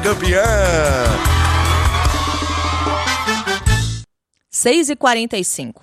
campeã. 6h45.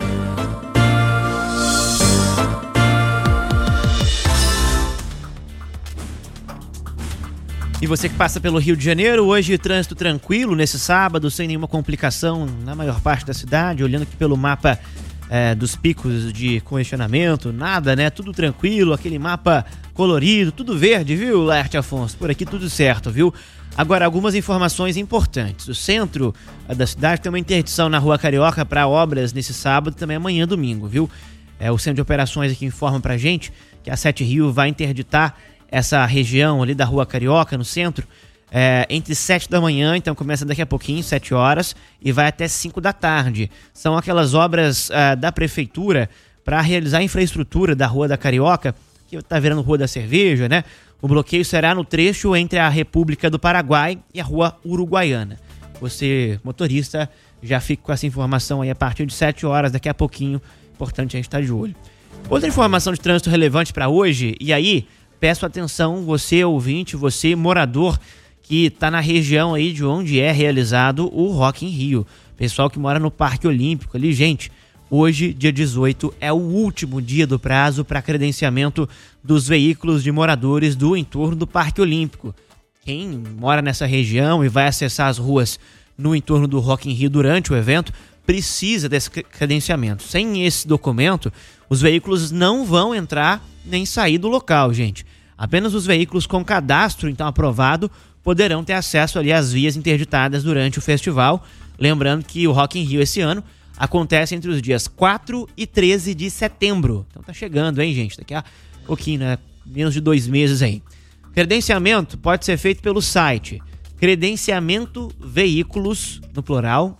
E você que passa pelo Rio de Janeiro, hoje trânsito tranquilo nesse sábado, sem nenhuma complicação na maior parte da cidade, olhando aqui pelo mapa dos picos de congestionamento, nada, né? Tudo tranquilo, aquele mapa colorido, tudo verde, viu, Laerte Afonso? Por aqui tudo certo, viu? Agora, algumas informações importantes. O centro da cidade tem uma interdição na Rua Carioca para obras nesse sábado e também amanhã, domingo, viu? O Centro de Operações aqui informa pra gente que a 7 Rio vai interditar essa região ali da Rua Carioca, no centro, entre 7 da manhã, então começa daqui a pouquinho, 7 horas, e vai até 5 da tarde. São aquelas obras da prefeitura para realizar a infraestrutura da Rua da Carioca, que está virando Rua da Cerveja, né? O bloqueio será no trecho entre a República do Paraguai e a Rua Uruguaiana. Você, motorista, já fica com essa informação aí a partir de 7 horas, daqui a pouquinho. Importante a gente estar de olho. Outra informação de trânsito relevante para hoje, e aí peço atenção, você ouvinte, você morador que está na região aí de onde é realizado o Rock in Rio. Pessoal que mora no Parque Olímpico ali, gente, hoje, dia 18, é o último dia do prazo para credenciamento dos veículos de moradores do entorno do Parque Olímpico. Quem mora nessa região e vai acessar as ruas no entorno do Rock in Rio durante o evento, precisa desse credenciamento. Sem esse documento, os veículos não vão entrar nem sair do local, gente. Apenas os veículos com cadastro, então, aprovado, poderão ter acesso ali às vias interditadas durante o festival. Lembrando que o Rock in Rio esse ano acontece entre os dias 4 e 13 de setembro. Então tá chegando, hein, gente? Daqui a pouquinho, né? Menos de 2 meses aí. Credenciamento pode ser feito pelo site Credenciamento Veículos, no plural,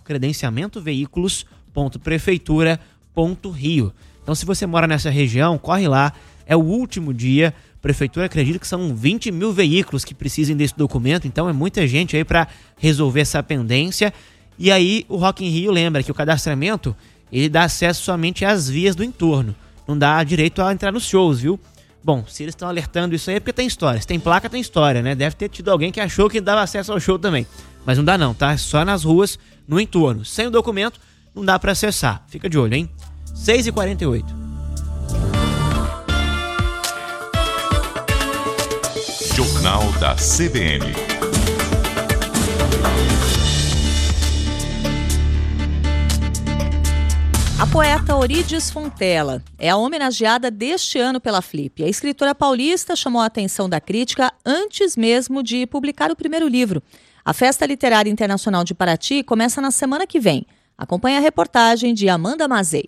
credenciamentoveículos.prefeitura.rio. Então, se você mora nessa região, corre lá, é o último dia. A prefeitura acredita que são 20 mil veículos que precisem desse documento, então é muita gente aí para resolver essa pendência. E aí, o Rock in Rio lembra que o cadastramento, ele dá acesso somente às vias do entorno, não dá direito a entrar nos shows, viu? Bom, se eles estão alertando isso aí é porque tem história. Se tem placa, tem história, né? Deve ter tido alguém que achou que dava acesso ao show também. Mas não dá não, tá? É só nas ruas, no entorno. Sem o documento, não dá pra acessar. Fica de olho, hein? 6h48. Jornal da CBN. A poeta Orídis Fontela é a homenageada deste ano pela Flip. A escritora paulista chamou a atenção da crítica antes mesmo de publicar o primeiro livro. A Festa Literária Internacional de Paraty começa na semana que vem. Acompanhe a reportagem de Amanda Mazei.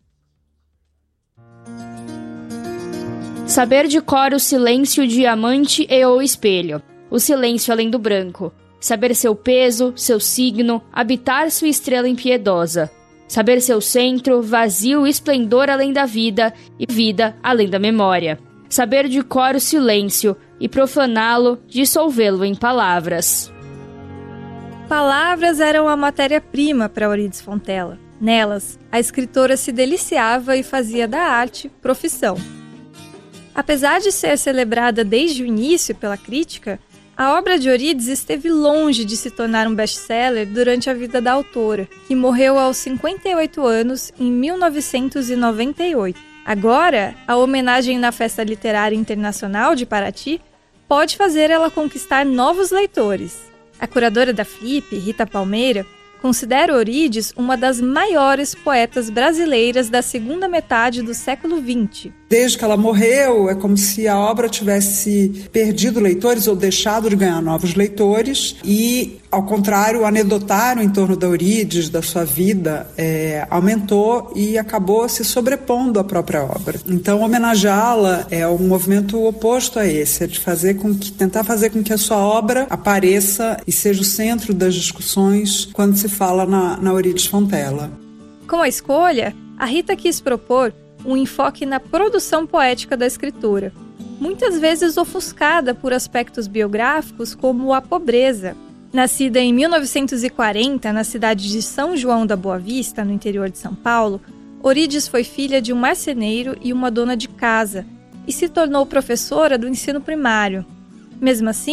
Saber de cor o silêncio, o diamante e o espelho. O silêncio além do branco. Saber seu peso, seu signo, habitar sua estrela impiedosa. Saber seu centro, vazio, esplendor além da vida e vida além da memória. Saber de cor o silêncio e profaná-lo, dissolvê-lo em palavras. Palavras eram a matéria-prima para Orídis Fontela. Nelas, a escritora se deliciava e fazia da arte profissão. Apesar de ser celebrada desde o início pela crítica, a obra de Orídis esteve longe de se tornar um best-seller durante a vida da autora, que morreu aos 58 anos em 1998. Agora, a homenagem na Festa Literária Internacional de Paraty pode fazer ela conquistar novos leitores. A curadora da Flip, Rita Palmeira, considera Orídis uma das maiores poetas brasileiras da segunda metade do século XX. Desde que ela morreu, é como se a obra tivesse perdido leitores ou deixado de ganhar novos leitores e, ao contrário, o anedotário em torno da Orídis, da sua vida, aumentou e acabou se sobrepondo à própria obra. Então, homenageá-la é um movimento oposto a esse, é de tentar fazer com que a sua obra apareça e seja o centro das discussões quando se fala na Orídis Fontela. Com a escolha, a Rita quis propor um enfoque na produção poética da escritora, muitas vezes ofuscada por aspectos biográficos como a pobreza. Nascida em 1940 na cidade de São João da Boa Vista, no interior de São Paulo, Orídis foi filha de um marceneiro e uma dona de casa e se tornou professora do ensino primário. Mesmo assim,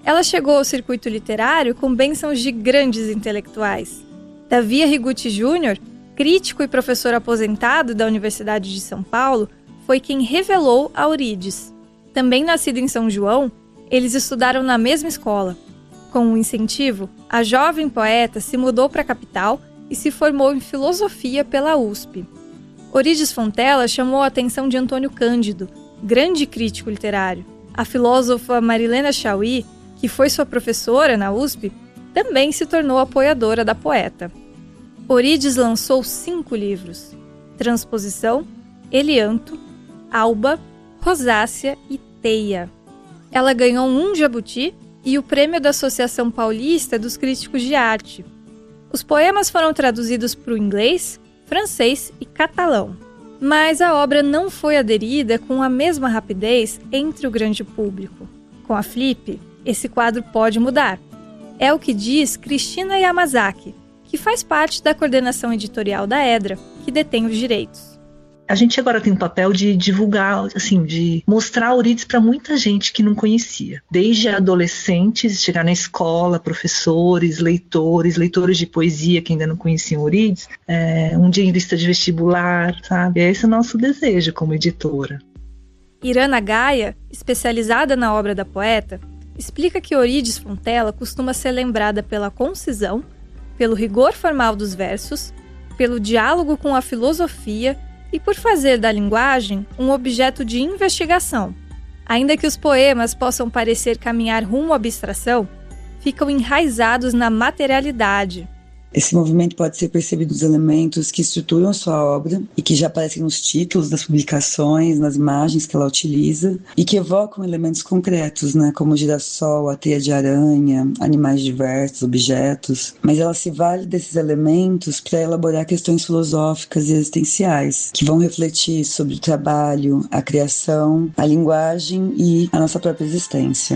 Ela chegou ao circuito literário com bênçãos de grandes intelectuais. Davi Arrigucci Jr., crítico e professor aposentado da Universidade de São Paulo, foi quem revelou a Eurídice. Também nascido em São João, eles estudaram na mesma escola. Com um incentivo, a jovem poeta se mudou para a capital e se formou em filosofia pela USP. Eurídice Fontella chamou a atenção de Antônio Cândido, grande crítico literário. A filósofa Marilena Chauí, que foi sua professora na USP, também se tornou apoiadora da poeta. Eurídice lançou 5 livros: Transposição, Elianto, Alba, Rosácea e Teia. Ela ganhou um Jabuti e o prêmio da Associação Paulista dos Críticos de Arte. Os poemas foram traduzidos para o inglês, francês e catalão. Mas a obra não foi aderida com a mesma rapidez entre o grande público. Com a Flip, esse quadro pode mudar. É o que diz Cristina Yamazaki, que faz parte da coordenação editorial da Edra, que detém os direitos. A gente agora tem um papel de divulgar, assim, de mostrar a Eurídice para muita gente que não conhecia. Desde adolescentes, chegar na escola, professores, leitores de poesia que ainda não conheciam Eurídice, um dia em lista de vestibular, sabe? Esse é o nosso desejo como editora. Irana Gaia, especializada na obra da poeta, explica que Eurídice Fontella costuma ser lembrada pela concisão, pelo rigor formal dos versos, pelo diálogo com a filosofia e por fazer da linguagem um objeto de investigação. Ainda que os poemas possam parecer caminhar rumo à abstração, ficam enraizados na materialidade. Esse movimento pode ser percebido nos elementos que estruturam a sua obra e que já aparecem nos títulos das publicações, nas imagens que ela utiliza e que evocam elementos concretos, né, como o girassol, a teia de aranha, animais diversos, objetos. Mas ela se vale desses elementos para elaborar questões filosóficas e existenciais que vão refletir sobre o trabalho, a criação, a linguagem e a nossa própria existência.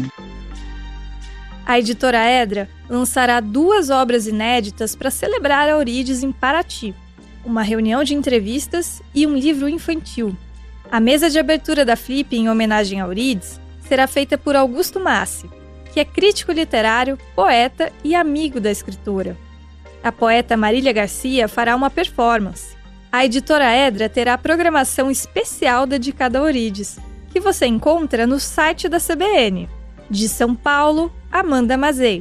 A editora Edra lançará 2 obras inéditas para celebrar a Eurídice em Paraty, uma reunião de entrevistas e um livro infantil. A mesa de abertura da Flip em homenagem a Eurídice será feita por Augusto Massi, que é crítico literário, poeta e amigo da escritora. A poeta Marília Garcia fará uma performance. A editora Edra terá programação especial dedicada a Eurídice, que você encontra no site da CBN. De São Paulo, Amanda Mazei.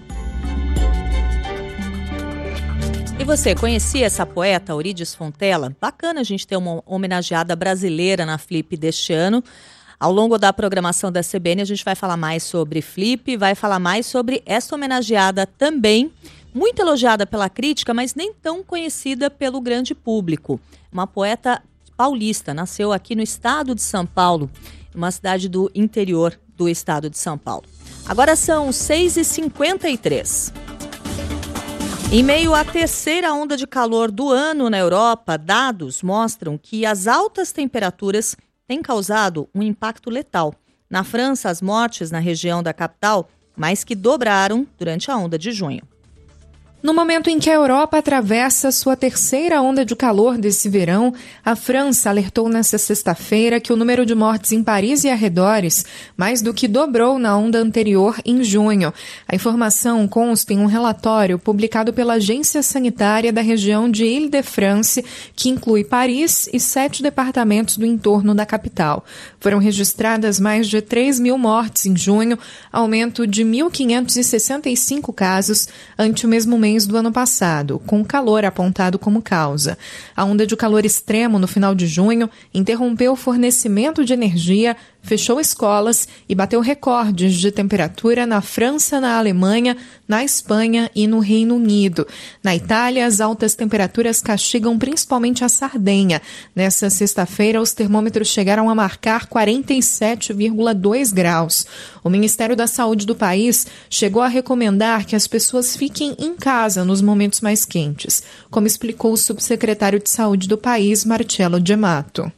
E você, conhecia essa poeta, Eurídice Fontella? Bacana a gente ter uma homenageada brasileira na Flip deste ano. Ao longo da programação da CBN, a gente vai falar mais sobre Flip, vai falar mais sobre essa homenageada também, muito elogiada pela crítica, mas nem tão conhecida pelo grande público. Uma poeta paulista, nasceu aqui no estado de São Paulo, uma cidade do interior do estado de São Paulo. Agora são 6h53. Em meio à terceira onda de calor do ano na Europa, dados mostram que as altas temperaturas têm causado um impacto letal. Na França, as mortes na região da capital mais que dobraram durante a onda de junho. No momento em que a Europa atravessa sua terceira onda de calor desse verão, a França alertou nesta sexta-feira que o número de mortes em Paris e arredores mais do que dobrou na onda anterior em junho. A informação consta em um relatório publicado pela Agência Sanitária da região de Île-de-France, que inclui Paris e 7 departamentos do entorno da capital. Foram registradas mais de 3.000 mortes em junho, aumento de 1.565 casos ante o mesmo mês do ano passado, com calor apontado como causa. A onda de calor extremo no final de junho interrompeu o fornecimento de energia, fechou escolas e bateu recordes de temperatura na França, na Alemanha, na Espanha e no Reino Unido. Na Itália, as altas temperaturas castigam principalmente a Sardenha. Nessa sexta-feira, os termômetros chegaram a marcar 47,2 graus. O Ministério da Saúde do país chegou a recomendar que as pessoas fiquem em casa nos momentos mais quentes, como explicou o subsecretário de Saúde do país, Marcello Gemato.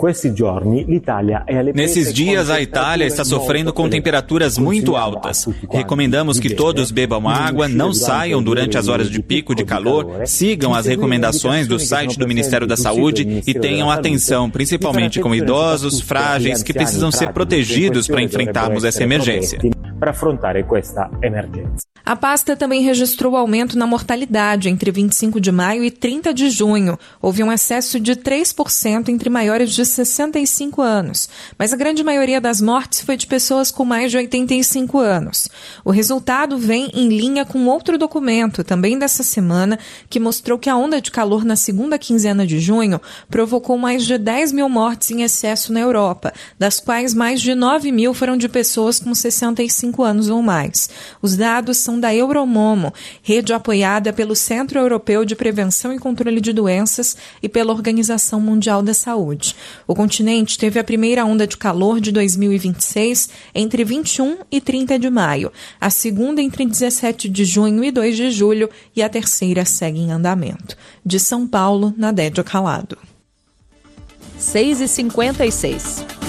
Nesses dias, a Itália está sofrendo com temperaturas muito altas. Recomendamos que todos bebam água, não saiam durante as horas de pico de calor, sigam as recomendações do site do Ministério da Saúde e tenham atenção, principalmente com idosos, frágeis, que precisam ser protegidos para enfrentarmos essa emergência. per affrontare questa emergenza. A pasta também registrou aumento na mortalidade entre 25 de maio e 30 de junho. Houve um excesso de 3% entre maiores de 65 anos, mas a grande maioria das mortes foi de pessoas com mais de 85 anos. O resultado vem em linha com outro documento, também dessa semana, que mostrou que a onda de calor na segunda quinzena de junho provocou mais de 10 mil mortes em excesso na Europa, das quais mais de 9 mil foram de pessoas com 65 anos ou mais. Os dados são da Euromomo, rede apoiada pelo Centro Europeu de Prevenção e Controle de Doenças e pela Organização Mundial da Saúde. O continente teve a primeira onda de calor de 2026 entre 21 e 30 de maio, a segunda entre 17 de junho e 2 de julho e a terceira segue em andamento. De São Paulo, Nadédia Calado. 6h56.